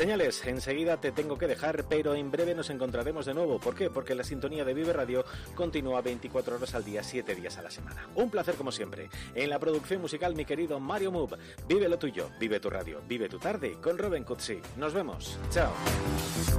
Señales, enseguida te tengo que dejar, pero en breve nos encontraremos de nuevo. ¿Por qué? Porque la sintonía de Vive Radio continúa 24 horas al día, 7 días a la semana. Un placer como siempre. En la producción musical, mi querido Mario Move. Vive lo tuyo, vive tu radio, vive tu tarde con Robin Cutsi. Nos vemos. Chao.